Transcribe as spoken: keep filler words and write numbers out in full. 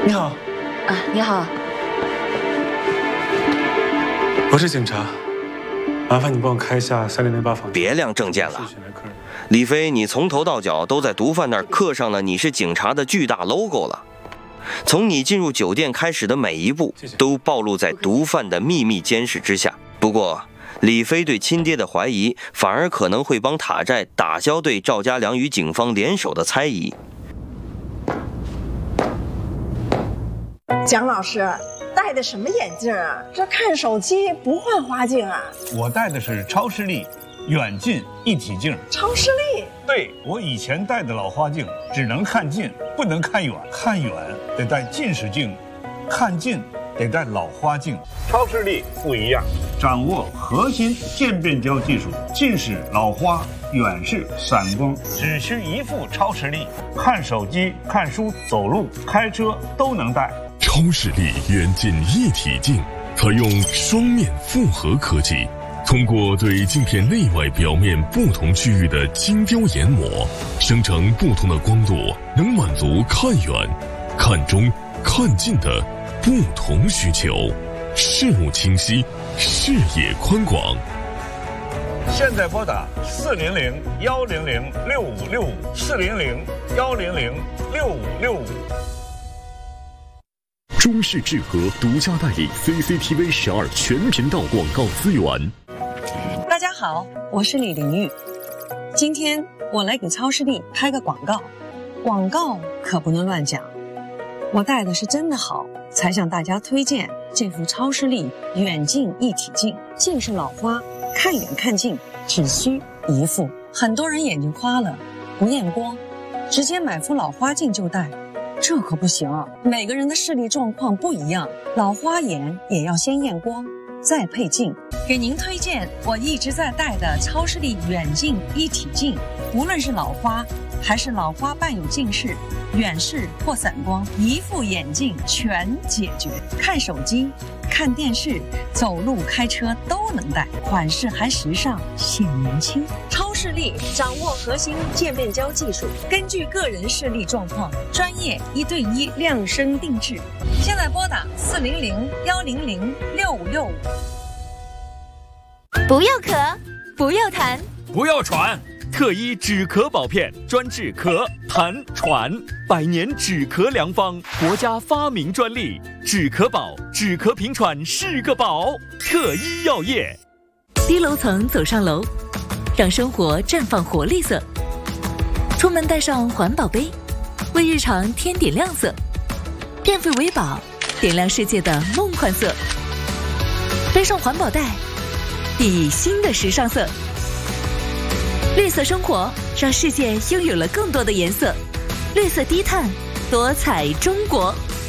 你好。 啊，你好。 我是警察，麻烦你帮我开一下三零零八房。 别亮证件了，李飞，你从头到脚都在毒贩那儿刻上了你是警察的巨大 logo 了。从你进入酒店开始的每一步，都暴露在毒贩的秘密监视之下。不过，李飞对亲爹的怀疑，反而可能会帮塔寨打消对赵家良与警方联手的猜疑。 蒋老师戴的什么眼镜啊？这看手机不换花镜啊？ 我戴的是超视力远近一体镜。 超视力？ 对，我以前戴的老花镜只能看近，不能看远，看远得戴近视镜，看近得戴老花镜。超视力不一样，掌握核心渐变焦技术，近视、老花、远视、散光，只需一副超视力，看手机、看书、走路、开车都能戴。 超视力远近一体镜采用双面复合科技，通过对镜片内外表面不同区域的精雕研磨，生成不同的光度，能满足看远、看中、看近的不同需求，视物清晰，视野宽广。 现在拨打四零零幺零零六五六五四零零幺零零六五六五。 中视智和独家代理 C C T V 十二全频道广告资源。 大家好，我是李玲玉。今天我来给超视力拍个广告，广告可不能乱讲。我戴的是真的好，才向大家推荐这副超视力远近一体镜。近视老花，看远看近只需一副。很多人眼睛花了，不验光，直接买副老花镜就戴。这可不行，每个人的视力状况不一样，老花眼也要先验光，再配镜。给您推荐我一直在戴的超视力远近一体镜，无论是老花还是老花伴有近视、远视或散光，一副眼镜全解决。看手机、看电视、走路、开车都能戴，款式还时尚，显年轻。超视力掌握核心渐变焦技术，根据个人视力状况，专业一对一量身定制。现在拨打四零零幺零零六五六五。 不要咳，不要痰， 不要喘，特医止咳宝片专治咳、痰、喘，百年止咳良方，国家发明专利，止咳宝，止咳平喘是个宝。特医药业。 低楼层走上楼，让生活绽放活力色。出门带上环保杯，为日常添点亮色。电费为宝，点亮世界的梦幻色。背上环保袋，熠熠新的时尚色。绿色生活，让世界拥有了更多的颜色。绿色低碳，多彩中国。